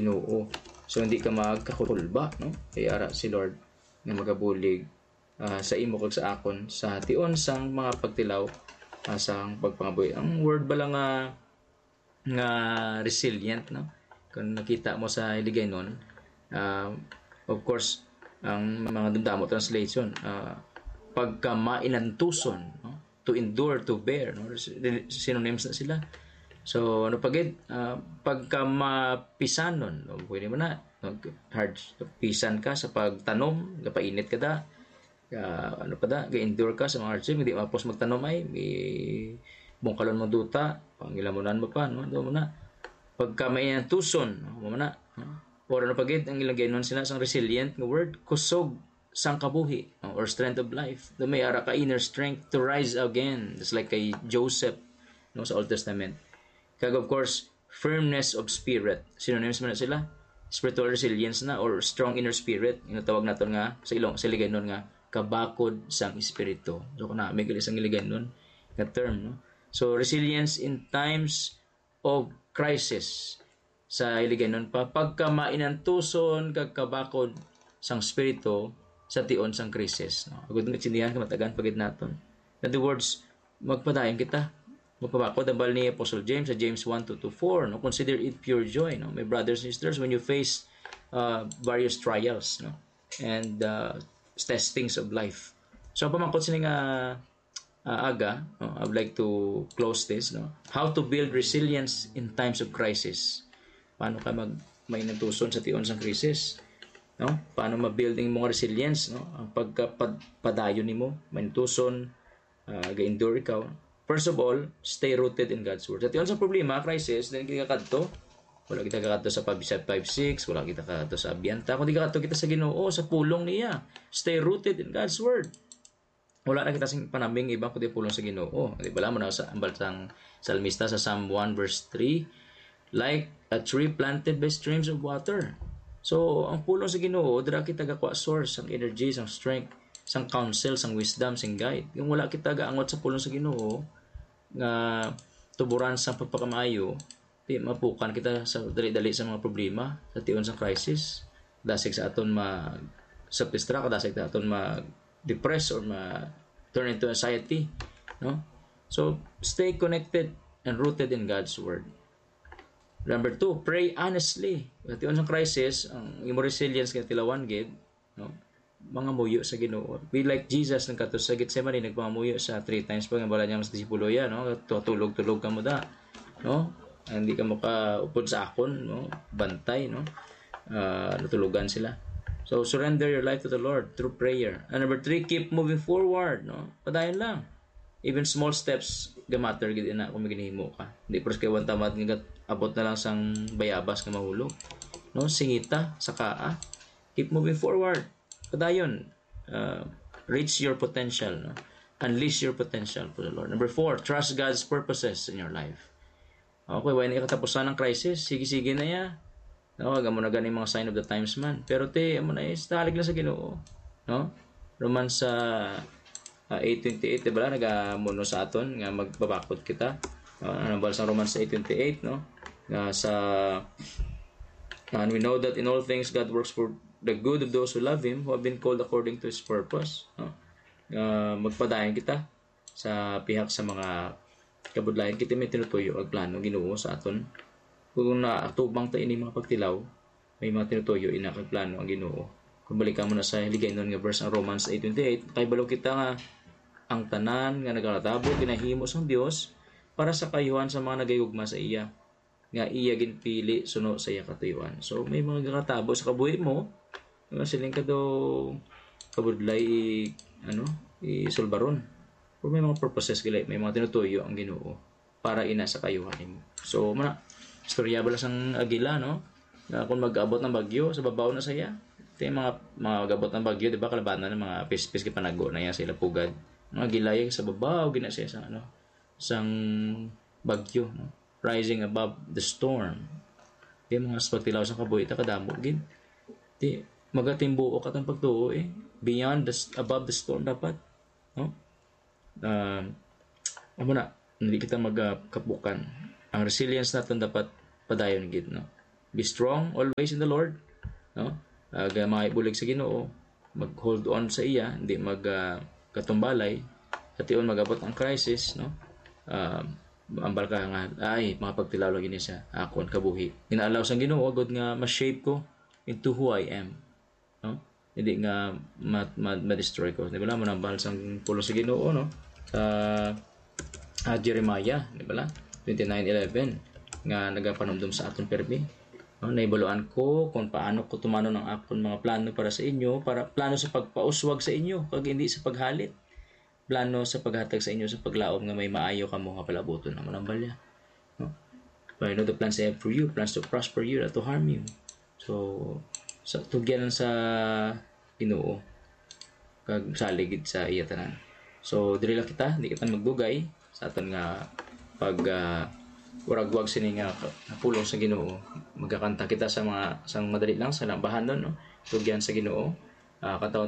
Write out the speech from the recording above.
Ginoo. So hindi ka magkakulba, no? Kaya ara si Lord nga magabulig sa imo kag sa akon sa tion sang mga pagtilaw sang pagpangabuhi. Ang word ba lang nga resilient, no? Kung nakita mo sa Hiligaynon, of course, ang mga damdamo translation, pagka mainantuson, no? To endure, to bear, no? Synonyms na sila. So, ano pagid, pagka mapisanon, no? Pwede mo na, hard, pisan ka sa pagtanom, kapainit ka da, ano pa da, ga-endure ka sa mga hardship, hindi mapos magtanom ay, bungkalon mo duta, pangilamunan mo pa, no? Doon mo na. Pagka mainantuson, no? Mo na, no? Or ano pagid, ang ilagay nun sila, isang resilient nga word, kusog, sang kabuhi, no? Or strength of life. Doon may ara ka inner strength to rise again, just like kay Joseph, no? Sa Old Testament. Kag of course, firmness of spirit. Synonyms mo na sila. Spiritual resilience na or strong inner spirit. Inatawag naton nga sa ilong sa Hiligaynon nga kabakod sang espiritu. So kuna may gali sang Hiligaynon nga term, no. So resilience in times of crisis. Sa Hiligaynon pa pagka mainantuson kag kabakod sang espiritu sa tion sang krisis, no. Agud nagsindihan ka matagan pagid naton. In other words, magpadayon kita. Magpabakod ang bal ni Apostle James sa James 1:2-4, no? Consider it pure joy, no? My brothers and sisters, when you face various trials, no? And testings of life. So pamangkot sila nga aga, no? I would like to close this, no? How to build resilience in times of crisis. Paano ka may natuson sa tion sang krisis, no? Paano ma-building mo resilience, no? Ang pagkapadayon nimo, may natuson, ga-endure ikaw. First of all, stay rooted in God's Word. At yun sa problema, crisis, then kita kadto. Wala kita kadto sa Pabisat 5:6, wala kita kadto sa Abianta. Kung di kadto kita sa Ginoo, sa pulong niya. Stay rooted in God's Word. Wala na kita sing panambing iba kundi pulong sa Ginoo. Di ba mo na sa ambal sang salmista sa Psalm 1:3, like a tree planted by streams of water. So, ang pulong sa Ginoo, dira kita gakuha source, ang energy, ang strength, sang counsel, sang wisdom, sang guide. Yung wala kita gaangot sa pulong sa Ginoo nga tuburan sa pagpakamayo, di mapukan kita sa dali-dali sa mga problema sa tion sang crisis. Dasig sa aton self-destruct, dasig sa aton depress or turn into anxiety, no? So stay connected and rooted in God's Word. Number 2, pray honestly. Sa tion sang crisis, ang imo resilience kay tilawan gid, no? Mga muyo sa Ginoo. Be like Jesus nagkato sa Gethsemane, nagpamuyo sa 3 times pag bala niya mas disipulo ya, no? Tutulog-tulog ka mo da, no? Hindi ka makaupod sa akon, no? Bantay, no? Natulugan sila. So surrender your life to the Lord through prayer. And number 3, keep moving forward, no? Padayon lang. Even small steps gamatter gid na kung maginihimo ka. Hindi pros kay one tamad nga abot na lang sang bayabas ka mahulog, no? Singita sa kaa. Keep moving forward. Padayon, reach your potential, no? Unleash your potential for the Lord. Number 4, trust God's purposes in your life. Okay, when ikatapusan ng crisis, sige-sige na ya. No, agamo na gani mga sign of the times man. Pero amo na talig lang sa Ginoo, no? Romans 8:28, diba? Nagamuno sa aton nga magbabakod kita. Ano ba sa Romans 8:28, no? And we know that in all things God works for the good of those who love Him, who have been called according to His purpose. No? Magpadayon kita sa pihak sa mga kabudlayan. Kita may tinutuyo ang plano Ginoo sa aton. Kung naatubang ta ini mga pagtilaw, may mga tinutuyo ina kag plano ang Ginoo. Kung balikan mo na sa Hiligaynon nga verse ng Romans 8:28, kay balo kita nga ang tanan nga nagalatabo ginahimo sang Dios para sa kayuhan sa mga nagayugma sa iya, nga iya ginpili suno sa iya katuyuan. So may mga nagalatabo sa kabuhi mo, nga siling ka do kabudlay isulbaron. Kung may mga purposes gilay, may mga tinutuyo ang Ginoo para ina sa kayuhan nimo. So istorya bala sang agila, no? Na kung mag-abot ng bagyo sa babaw na saya, ito yung mga gabot ng bagyo, di ba, kalabanan ng mga pis-pis panago na yan sila pugad. Mga gilayag sa babaw, gina siya sa sang bagyo, no? Rising above the storm. Di mga pagtilaw sa kabuhi, kadamo gin. Di magatimbuo ka tang pagtuo beyond above the storm dapat, no? Amo na, hindi kita magkapukan. Ang resilience natin dapat padayon gid, no? Be strong always in the Lord, no? Mga ibulig sa Ginoo, mag-hold on sa iya, hindi katumbalay, hation magabot ang crisis, no? Ambal ka nga ay mga pagtilaw lagi ni sa akon kabuhi. Inaalaw sang Ginoo god nga ma-shape ko into who I am, no? Hindi nga ma-destroy ko. Di ba mo nang bahal sang pulo sa Ginoo, no? Sa Jeremiah, di ba? 29:11 nga nagapanumdum sa aton permi. No, naibuluan ko kung paano ko tumano ng akon mga plano para sa inyo, para plano sa pagpauswag sa inyo, kag hindi sa paghalit. Plano sa paghatag sa inyo sa paglaom nga may maayo kamo nga palabuton na manambalya. No? But I know the plans I have for you, plans to prosper you, not to harm you. So, tugyan sa Ginoo kag saligid sa iya tanan. So, diri lang kita, di kita magdugay sa aton nga pag uragwag sini nga pulong sa Ginoo. Magkakanta kita sa mga sang madali lang sa lambahan no. Tugyan sa Ginoo. Katawon